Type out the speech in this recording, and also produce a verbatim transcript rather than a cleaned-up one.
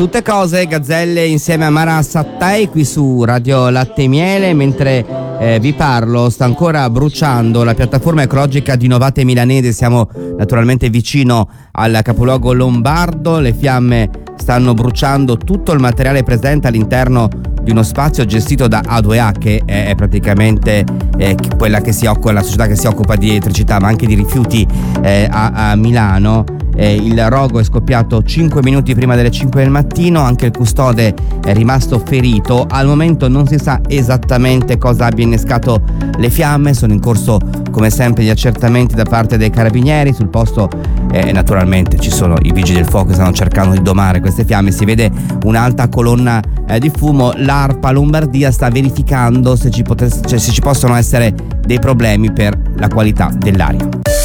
Tutte cose, Gazzelle insieme a Mara Sattai qui su Radio Latte e Miele. Mentre eh, vi parlo sta ancora bruciando la piattaforma ecologica di Novate Milanese. Siamo naturalmente vicino al capoluogo lombardo. Le fiamme stanno bruciando tutto il materiale presente all'interno di uno spazio gestito da A due A, che è, è praticamente eh, quella che si occupa, la società che si occupa di elettricità ma anche di rifiuti eh, a, a Milano. Eh, il rogo è scoppiato cinque minuti prima delle cinque del mattino, anche il custode è rimasto ferito. Al momento non si sa esattamente cosa abbia innescato le fiamme, sono in corso come sempre gli accertamenti da parte dei carabinieri. Sul posto eh, naturalmente ci sono i vigili del fuoco che stanno cercando di domare queste fiamme. Si vede un'alta colonna eh, di fumo. L'ARPA Lombardia sta verificando se ci, potesse, cioè, se ci possono essere dei problemi per la qualità dell'aria.